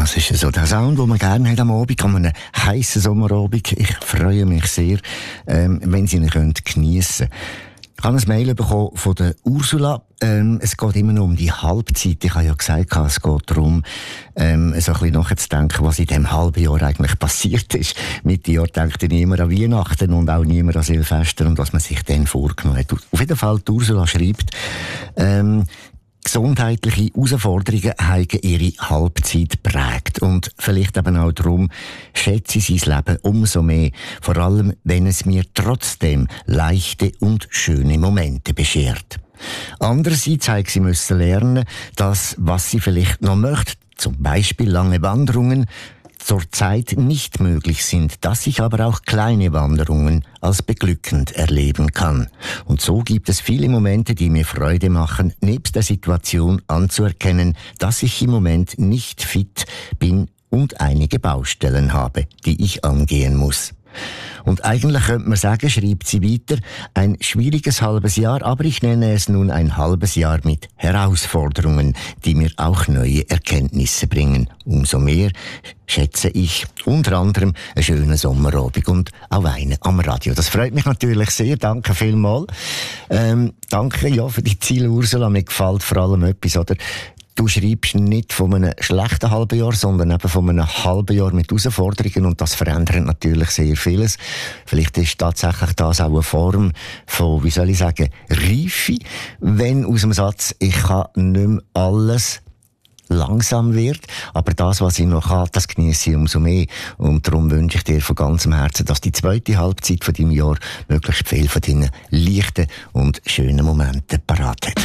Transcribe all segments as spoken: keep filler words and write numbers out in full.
Das ist so der Sound, den man gerne hat am Abend, an einem heissen Sommerabend. Ich freue mich sehr, ähm, wenn Sie ihn geniessen können. Ich habe ein Mail bekommen von der Ursula. Ähm, es geht immer noch um die Halbzeit. Ich habe ja gesagt, es geht darum, ähm, so ein bisschen nachzudenken, was in diesem halben Jahr eigentlich passiert ist. Mitte Jahr denkt ja niemand an Weihnachten und auch niemand an Silvester und was man sich dann vorgenommen hat. Auf jeden Fall, die Ursula schreibt, ähm, gesundheitliche Herausforderungen haben ihre Halbzeit geprägt. Und vielleicht eben auch darum, schätze ich sein Leben umso mehr. Vor allem, wenn es mir trotzdem leichte und schöne Momente beschert. Andererseits haben sie müssen lernen, dass, was sie vielleicht noch möchte, zum Beispiel lange Wanderungen, zurzeit nicht möglich sind, dass ich aber auch kleine Wanderungen als beglückend erleben kann. Und so gibt es viele Momente, die mir Freude machen, nebst der Situation anzuerkennen, dass ich im Moment nicht fit bin und einige Baustellen habe, die ich angehen muss. Und eigentlich könnte man sagen, schreibt sie weiter, ein schwieriges halbes Jahr, aber ich nenne es nun ein halbes Jahr mit Herausforderungen, die mir auch neue Erkenntnisse bringen. Umso mehr schätze ich unter anderem einen schönen Sommerabend und auch einen am Radio. Das freut mich natürlich sehr. Danke vielmals. Ähm, danke ja für die Ziele, Ursula. Mir gefällt vor allem etwas, oder? Du schreibst nicht von einem schlechten halben Jahr, sondern eben von einem halben Jahr mit Herausforderungen und das verändert natürlich sehr vieles. Vielleicht ist tatsächlich das auch eine Form von, wie soll ich sagen, Reife, wenn aus dem Satz, ich kann nicht mehr alles langsam wird, aber das, was ich noch habe, das genieße ich umso mehr. Und darum wünsche ich dir von ganzem Herzen, dass die zweite Halbzeit von deinem Jahr möglichst viel von deinen leichten und schönen Momenten parat hat.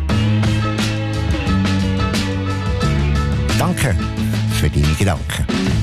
Danke für deine Gedanken.